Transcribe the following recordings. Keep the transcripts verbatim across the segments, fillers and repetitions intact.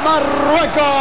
Marruecos.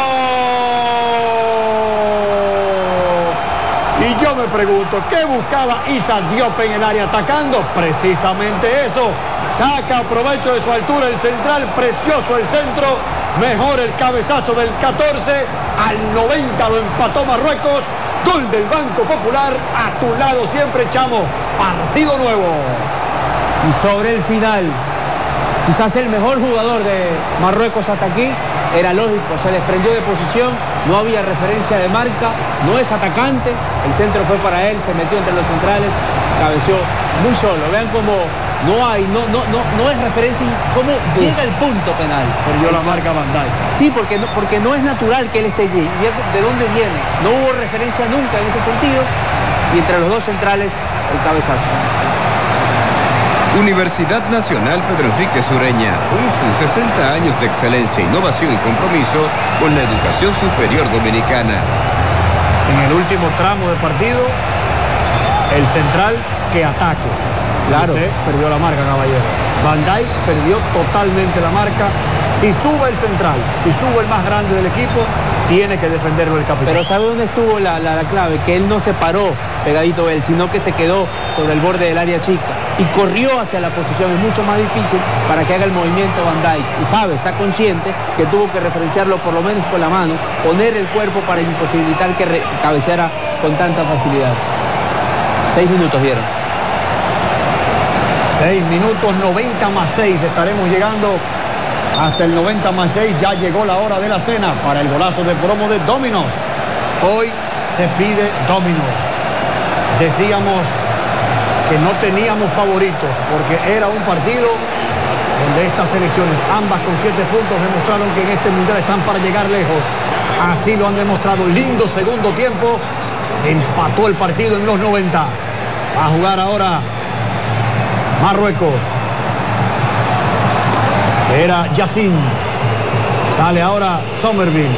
Y yo me pregunto, ¿qué buscaba Issa Diop en el área atacando? Precisamente eso. Saca provecho de su altura el central, precioso el centro, mejor el cabezazo del catorce, al noventa lo empató Marruecos, gol del Banco Popular, a tu lado siempre, Chamo, partido nuevo. Y sobre el final, quizás el mejor jugador de Marruecos hasta aquí, era lógico, se desprendió de posición, no había referencia de marca, no es atacante, el centro fue para él, se metió entre los centrales, cabeció muy solo. Vean cómo no hay, no, no, no, no es referencia, cómo Uf. llega el punto penal. Perdió la marca Van Dijk. Sí, porque no, porque no es natural que él esté allí. ¿De dónde viene? No hubo referencia nunca en ese sentido, y entre los dos centrales, el cabezazo. Universidad Nacional Pedro Enrique Sureña, sus sesenta años de excelencia, innovación y compromiso con la educación superior dominicana. En el último tramo del partido, el central que ataque. Claro. Usted perdió la marca, caballero. Van Dijk perdió totalmente la marca. Si sube el central, si sube el más grande del equipo, tiene que defenderlo el capitán. Pero ¿sabe dónde estuvo la, la, la clave? Que él no se paró pegadito a él, sino que se quedó sobre el borde del área chica y corrió hacia la posición. Es mucho más difícil para que haga el movimiento Van Dijk. Y sabe, está consciente que tuvo que referenciarlo por lo menos con la mano, poner el cuerpo para imposibilitar que re cabeceara con tanta facilidad. Seis minutos dieron. Seis minutos, noventa más seis. Estaremos llegando hasta el noventa más seis. Ya llegó la hora de la cena para el golazo de promo de Domino's. Hoy se pide Domino's. Decíamos que no teníamos favoritos porque era un partido donde estas selecciones, ambas con siete puntos, demostraron que en este mundial están para llegar lejos. Así lo han demostrado. Lindo segundo tiempo. Se empató el partido en los noventa. Va a jugar ahora Marruecos. Era Yacine. Sale ahora Somerville.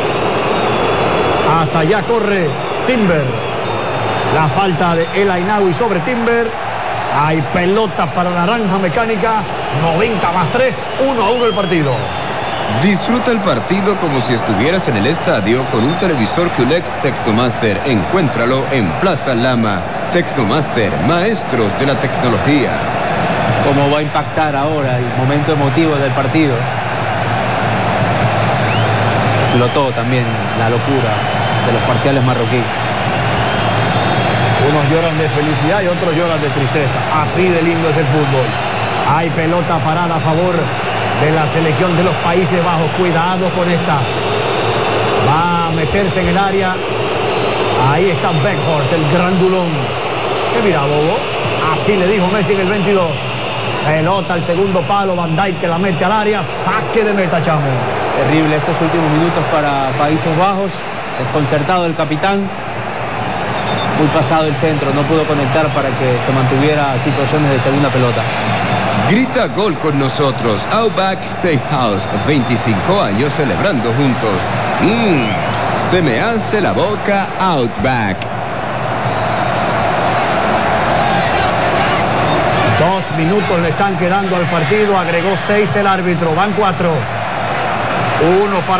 Hasta allá corre Timber. La falta de El Ainaoui sobre Timber. Hay pelota para Naranja Mecánica. noventa más tres, uno a uno el partido. Disfruta el partido como si estuvieras en el estadio con un televisor Q L E D Tecnomaster. Encuéntralo en Plaza Lama. Tecnomaster, maestros de la tecnología. Cómo va a impactar ahora el momento emotivo del partido. Explotó también la locura de los parciales marroquíes. Unos lloran de felicidad y otros lloran de tristeza. Así de lindo es el fútbol. Hay pelota parada a favor de la selección de los Países Bajos. Cuidado con esta. Va a meterse en el área. Ahí está Beckhorst, el grandulón. ¿Qué mira, bobo? Así le dijo Messi en el veintidós. Pelota al segundo palo, Van Dijk que la mete al área. Saque de meta, Chamo. Terrible estos últimos minutos para Países Bajos. Desconcertado el capitán. Muy pasado el centro, no pudo conectar para que se mantuviera situaciones de segunda pelota. Grita gol con nosotros. Outback Steakhouse, veinticinco años celebrando juntos. Mmm, se me hace la boca Outback. Dos minutos le están quedando al partido. Agregó seis el árbitro. Van cuatro. Uno para